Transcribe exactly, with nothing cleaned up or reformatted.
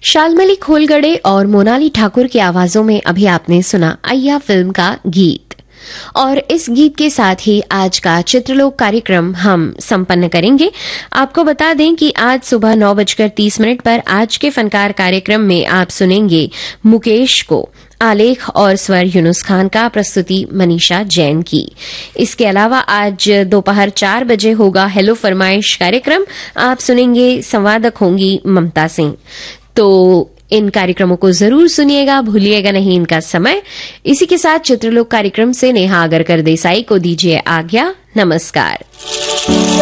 शाल्मली खोलगड़े और मोनाली ठाकुर की आवाजों में अभी आपने सुना अय्या फिल्म का गीत। और इस गीत के साथ ही आज का चित्रलोक कार्यक्रम हम संपन्न करेंगे। आपको बता दें कि आज सुबह नौ बजकर तीस मिनट पर आज के फनकार कार्यक्रम में आप सुनेंगे मुकेश को, आलेख और स्वर यूनुस खान का, प्रस्तुति मनीषा जैन की। इसके अलावा आज दोपहर चार बजे होगा हेलो फरमाइश कार्यक्रम। आप सुनेंगे, संवादक होंगी ममता सिंह। तो इन कार्यक्रमों को जरूर सुनिएगा, भूलिएगा नहीं इनका समय। इसी के साथ चित्रलोक कार्यक्रम से नेहा आगरकर देसाई को दीजिए आज्ञा। नमस्कार।